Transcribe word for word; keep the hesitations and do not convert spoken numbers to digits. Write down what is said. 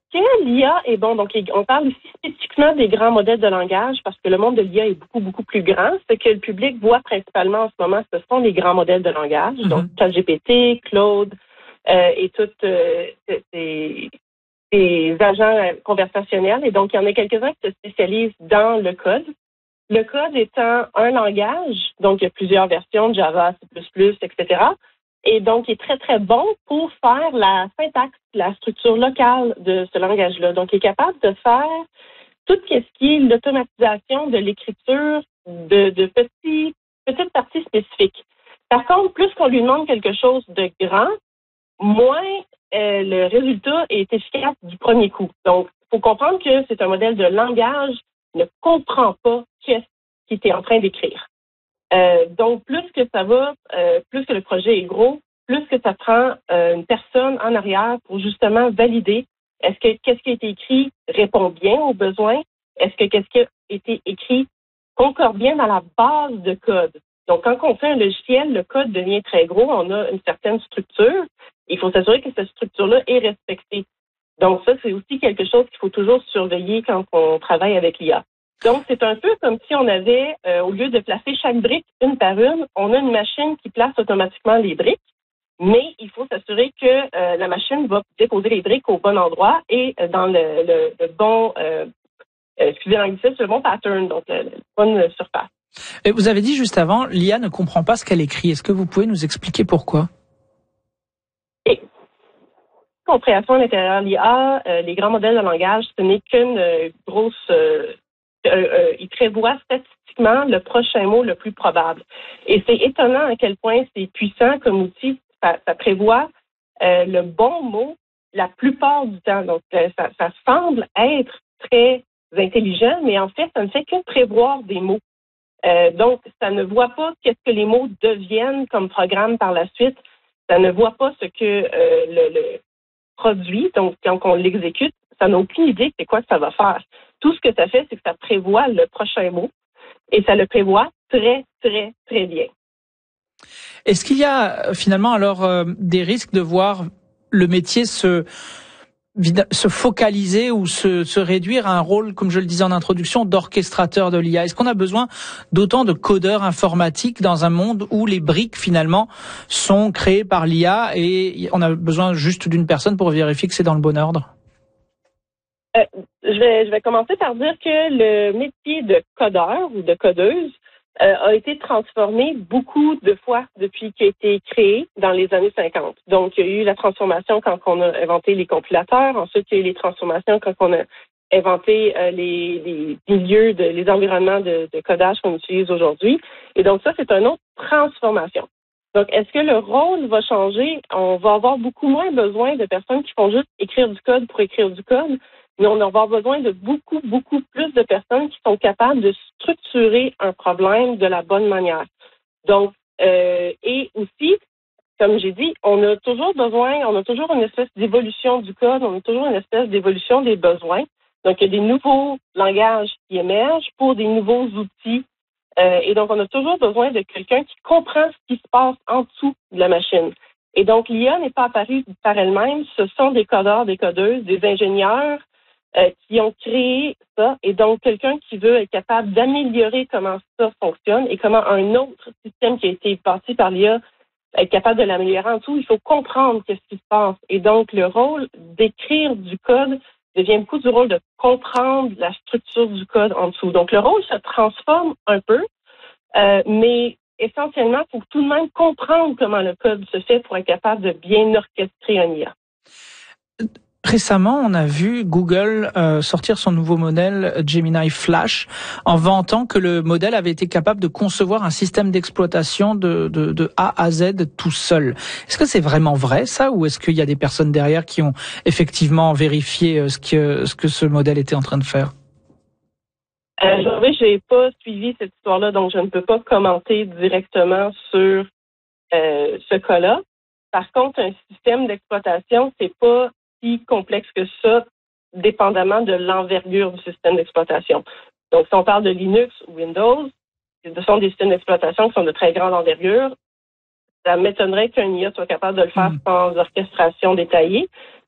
que l'I A est bon? Donc, on parle ici spécifiquement des grands modèles de langage parce que le monde de l'I A est beaucoup, beaucoup plus grand. Ce que le public voit principalement en ce moment, ce sont les grands modèles de langage. Mm-hmm. Donc, ChatGPT, Claude euh, et toutes euh, ces, ces agents conversationnels. Et donc, il y en a quelques-uns qui se spécialisent dans le code. Le code étant un langage, donc il y a plusieurs versions de Java, C plus plus, et cetera. Et donc, il est très, très bon pour faire la syntaxe, la structure locale de ce langage-là. Donc, il est capable de faire tout ce qui est l'automatisation de l'écriture de, de petits, petites parties spécifiques. Par contre, plus qu'on lui demande quelque chose de grand, moins euh, le résultat est efficace du premier coup. Donc, il faut comprendre que c'est un modèle de langage qui ne comprend pas qu'est-ce qu'il était en train d'écrire. Euh, donc, plus que ça va, euh, plus que le projet est gros, plus que ça prend euh, une personne en arrière pour justement valider est-ce que qu'est-ce qui a été écrit répond bien aux besoins, est-ce que qu'est-ce qui a été écrit concorde bien dans la base de code. Donc, quand on fait un logiciel, le code devient très gros, on a une certaine structure. Il faut s'assurer que cette structure-là est respectée. Donc, ça, c'est aussi quelque chose qu'il faut toujours surveiller quand on travaille avec l'I A. Donc, c'est un peu comme si on avait, euh, au lieu de placer chaque brique une par une, on a une machine qui place automatiquement les briques, mais il faut s'assurer que euh, la machine va déposer les briques au bon endroit et euh, dans le, le, le bon, euh, excusez l'anglicisme, le bon pattern, donc la bonne surface. Et vous avez dit juste avant, l'I A ne comprend pas ce qu'elle écrit. Est-ce que vous pouvez nous expliquer pourquoi? Et, compréhension à l'intérieur de l'I A, euh, les grands modèles de langage, ce n'est qu'une euh, grosse... Euh, Euh, euh, il prévoit statistiquement le prochain mot le plus probable. Et c'est étonnant à quel point c'est puissant comme outil. Ça, ça prévoit euh, le bon mot la plupart du temps. Donc, euh, ça, ça semble être très intelligent, mais en fait, ça ne fait que prévoir des mots. Euh, donc, ça ne voit pas qu'est-ce que les mots deviennent comme programme par la suite. Ça ne voit pas ce que euh, le, le produit, donc quand on l'exécute, ça n'a aucune idée c'est quoi que ça va faire. Tout ce que ça fait, c'est que ça prévoit le prochain mot et ça le prévoit très, très, très bien. Est-ce qu'il y a finalement alors euh, des risques de voir le métier se se focaliser ou se, se réduire à un rôle, comme je le disais en introduction, d'orchestrateur de l'I A? Est-ce qu'on a besoin d'autant de codeurs informatiques dans un monde où les briques finalement sont créées par l'I A et on a besoin juste d'une personne pour vérifier que c'est dans le bon ordre? Euh, je vais, je vais commencer par dire que le métier de codeur ou de codeuse euh, a été transformé beaucoup de fois depuis qu'il a été créé dans les années cinquante. Donc, il y a eu la transformation quand on a inventé les compilateurs. Ensuite, il y a eu les transformations quand on a inventé euh, les, les milieux, de, les environnements de, de codage qu'on utilise aujourd'hui. Et donc, ça, c'est une autre transformation. Donc, est-ce que le rôle va changer? On va avoir beaucoup moins besoin de personnes qui font juste écrire du code pour écrire du code. Mais on va avoir besoin de beaucoup, beaucoup plus de personnes qui sont capables de structurer un problème de la bonne manière. Donc, euh, et aussi, comme j'ai dit, on a toujours besoin, on a toujours une espèce d'évolution du code, on a toujours une espèce d'évolution des besoins. Donc, il y a des nouveaux langages qui émergent pour des nouveaux outils. Euh, et donc, on a toujours besoin de quelqu'un qui comprend ce qui se passe en dessous de la machine. Et donc, l'I A n'est pas apparue par elle-même. Ce sont des codeurs, des codeuses, des ingénieurs, Euh, qui ont créé ça, et donc quelqu'un qui veut être capable d'améliorer comment ça fonctionne et comment un autre système qui a été bâti par l'I A être capable de l'améliorer en dessous, il faut comprendre qu'est-ce qui se passe. Et donc, le rôle d'écrire du code devient beaucoup du rôle de comprendre la structure du code en dessous. Donc, le rôle se transforme un peu, euh, mais essentiellement, il faut tout de même comprendre comment le code se fait pour être capable de bien orchestrer un I A. Récemment, on a vu Google euh, sortir son nouveau modèle Gemini Flash en vantant que le modèle avait été capable de concevoir un système d'exploitation de, de, de A à Z tout seul. Est-ce que c'est vraiment vrai ça, ou est-ce qu'il y a des personnes derrière qui ont effectivement vérifié ce que, ce que ce modèle était en train de faire? Euh, je n'ai pas suivi cette histoire-là, donc je ne peux pas commenter directement sur euh, ce cas-là. Par contre, un système d'exploitation, c'est pas si complexe que ça, dépendamment de l'envergure du système d'exploitation. Donc, si on parle de Linux ou Windows, ce sont des systèmes d'exploitation qui sont de très grande envergure. Ça m'étonnerait qu'un I A soit capable de le faire mmh. sans orchestration détaillée.